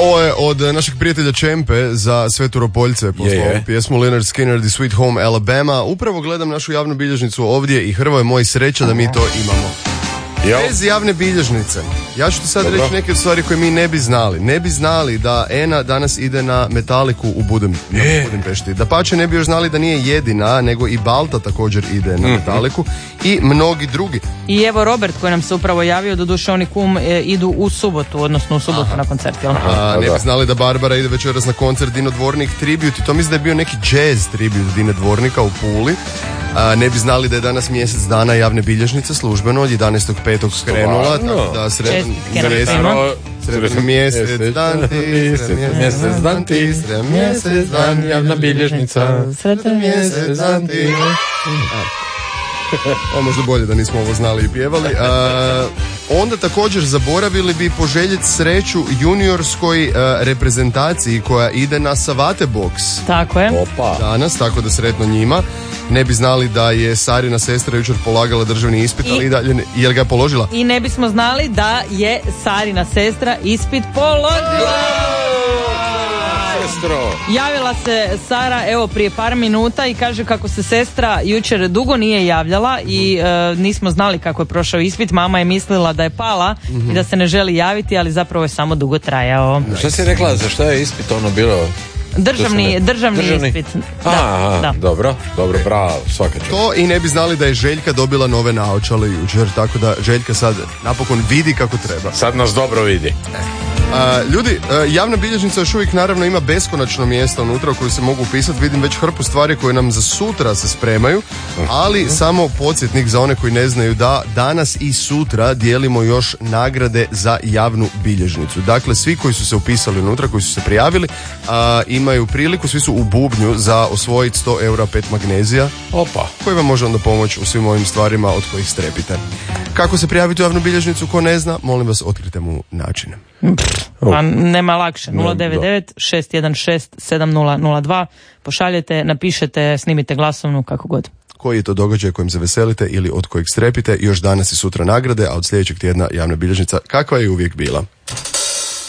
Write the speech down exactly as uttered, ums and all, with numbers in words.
Ovo je od našeg prijatelja Čempe za sve Turopoljce poslao je, je. pjesmu Lynyrd Skynyrd i Sweet Home Alabama. Upravo gledam našu javnu bilježnicu ovdje i Hrvoje, moj sreća da mi to imamo. Jo. Bez javne bilježnice. Ja ću ti sad Dobro. reći neke stvari koje mi ne bi znali. Ne bi znali da Ena danas ide na Metaliku u Budem, na Budimpešti. Da pače ne bi još znali da nije jedina, nego i Balta također ide na Mm-hmm. Metaliku i mnogi drugi. I evo Robert koji nam se upravo javio, doduše oni kum e, idu u subotu, odnosno u subotu na koncert, jel? A, ne da. bi znali da Barbara ide večeras na koncert Dino Dvornik Tribute i to mislim da je bio neki jazz tribute Dine Dvornika u Puli. A, ne bi znali da je danas mjesec dana javne bilježnice službeno od jedanaestog petog krenula, tako da sretan Čestitke na svima. sretan mjesec dan ti, sretan Mjesec dan ti, sretan mjesec dan javna bilježnica. Sretan mjesec dan ti. O, možda bolje da nismo ovo znali i pjevali. A, onda također zaboravili bi poželjeti sreću juniorskoj a, reprezentaciji koja ide na Savate Box Tako je. Opa. danas, tako da sretno njima. Ne bi znali da je Sarina sestra jučer polagala državni ispit, I- ali i dalje ne, jel ga je položila? I ne bismo znali da je Sarina sestra ispit položila. Sestro. Javila se Sara evo prije par minuta i kaže kako se sestra jučer dugo nije javljala i e, nismo znali kako je prošao ispit. Mama je mislila da je pala i da se ne želi javiti, ali zapravo je samo dugo trajao. Šta si rekla, za šta je ispit ono bilo? Državni, državni, ispit. Da, Aha, da. dobro, dobro, bravo, svaka čast. To i ne bi znali da je Željka dobila nove naočale jučer, tako da Željka sad napokon vidi kako treba. Sad nas dobro vidi. A, ljudi, a, javna bilježnica još uvijek naravno ima beskonačno mjesto unutra u koju se mogu upisati. Vidim već hrpu stvari koje nam za sutra se spremaju, ali samo podsjetnik za one koji ne znaju da danas i sutra dijelimo još nagrade za javnu bilježnicu. Dakle, svi koji su se upisali unutra, koji su se prijavili, a, imaju priliku, svi su u bubnju za osvojiti sto eura pet magnezija, Opa. koji vam može onda pomoći u svim ovim stvarima od kojih strepite. Kako se prijaviti u javnu bilježnicu, ko ne zna, molim vas, otkrite mu načine. Pa nema lakše. nula devet devet šest jedan šest sedam nula nula dva. Pošaljete, napišete, snimite glasovnu, kako god. Koji je to događaj kojim se veselite ili od kojeg strepite, još danas i sutra nagrade, a od sljedećeg tjedna javna bilježnica kakva je uvijek bila.